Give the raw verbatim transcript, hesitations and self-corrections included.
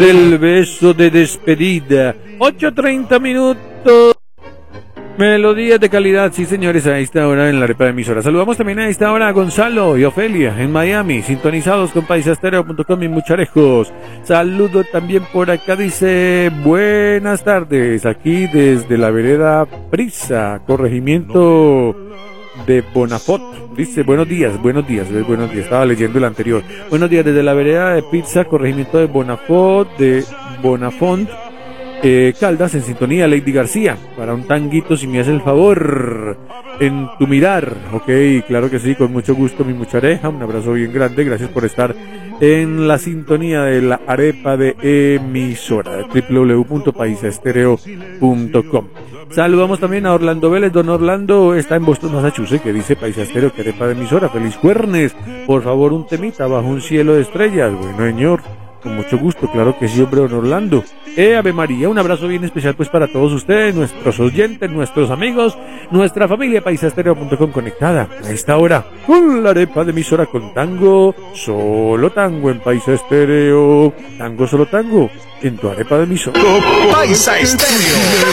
del beso de despedida. ocho treinta minutos. Melodías de calidad, sí señores, a esta hora en la arepa de emisora. Saludamos también a esta hora a Gonzalo y Ofelia en Miami, sintonizados con paisastereo punto com y Mucharejos. Saludo también por acá, dice, buenas tardes, aquí desde la vereda Prisa, corregimiento de Bonafont. Dice, buenos días, buenos días, buenos días, estaba leyendo el anterior. Buenos días, desde la vereda de Pizza, corregimiento de Bonafont, de Bonafont. Eh, Caldas, en sintonía, Lady García, para un tanguito si me hace el favor, en tu mirar, ok, claro que sí, con mucho gusto mi muchareja, un abrazo bien grande, gracias por estar en la sintonía de la arepa de emisora, de doble u doble u doble u punto paisastereo punto com. Saludamos también a Orlando Vélez, don Orlando está en Boston, Massachusetts, que dice paisastereo, que arepa de emisora, feliz jueves, por favor un temita bajo un cielo de estrellas, bueno señor. Con mucho gusto, claro que sí, hombre, don Orlando. Eh, Ave María, un abrazo bien especial pues para todos ustedes, nuestros oyentes, nuestros amigos, nuestra familia paisastereo punto com conectada a esta hora con la arepa de emisora con tango, solo tango en Paisa Estéreo, tango solo tango en tu arepa de emisora. Paisa Estéreo.